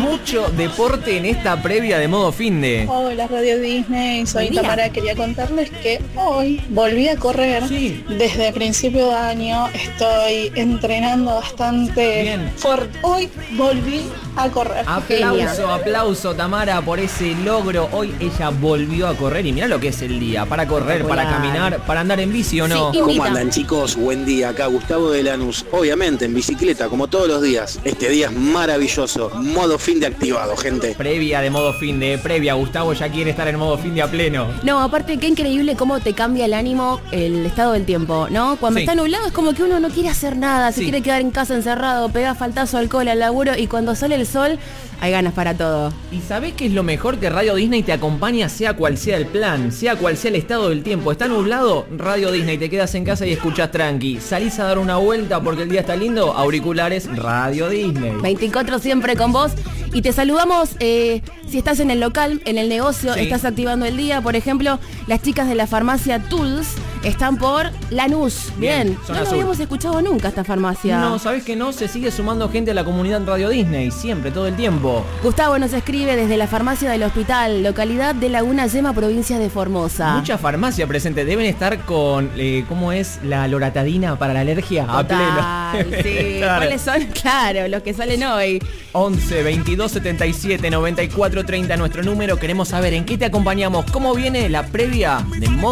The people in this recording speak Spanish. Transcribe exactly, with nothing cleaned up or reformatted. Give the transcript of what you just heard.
mucho deporte en esta previa de modo finde. Hola Radio Disney, soy Buen día. Tamara. Quería contarles que hoy volví a correr. Sí. Desde principio de año estoy entrenando bastante Bien. fuerte. Hoy volví a correr. Aplauso, aplauso Tamara por ese logro. Hoy ella volvió a correr y mirá lo que es el día. Para correr, para caminar, para andar en bici o no. Sí, ¿Cómo invita. andan, chicos? Buen día, acá Gustavo de Lanús. Obviamente en bicicleta, como todos los días. Este día es maravilloso. Modo fin de activado, gente. Previa de modo finde, previa. Gustavo ya quiere estar en modo finde a pleno. No, aparte, qué increíble cómo te cambia el ánimo el estado del tiempo, ¿no? Cuando Sí. está nublado es como que uno no quiere hacer nada, se Sí. quiere quedar en casa encerrado, pega faltazo alcohol al laburo y cuando sale el sol hay ganas para todo. ¿Y sabés qué es lo mejor? Que Radio Disney te acompaña sea cual sea el plan, sea cual sea el estado del tiempo. ¿Está nublado? Radio Disney, te quedas en casa y escuchas tranqui. Salís a dar una vuelta porque el día está lindo, auriculares, Radio Disney. veinticuatro siempre con vos y te saludamos eh, si estás en el local, en el negocio, Sí. estás activando el día. Por ejemplo, las chicas de la farmacia Tools están por Lanús. Bien, Bien, zona no lo sur. habíamos escuchado nunca esta farmacia. No, ¿sabés que no? Se sigue sumando gente a la comunidad Radio Disney, siempre, todo el tiempo. Gustavo nos escribe desde la farmacia del hospital, localidad de Laguna Yema, provincia de Formosa. Mucha farmacia presente, deben estar con, eh, ¿cómo es la loratadina para la alergia? Total, A pleno. sí. Claro. ¿Cuáles son? Claro, los que salen hoy. once, veintidós, setenta y siete, noventa y cuatro, treinta nuestro número. Queremos saber en qué te acompañamos, cómo viene la previa de modo